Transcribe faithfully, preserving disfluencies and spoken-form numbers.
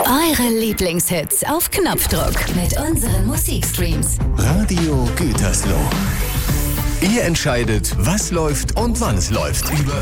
Eure Lieblingshits auf Knopfdruck mit unseren Musikstreams. Radio Gütersloh. Ihr entscheidet, was läuft und wann es läuft. Über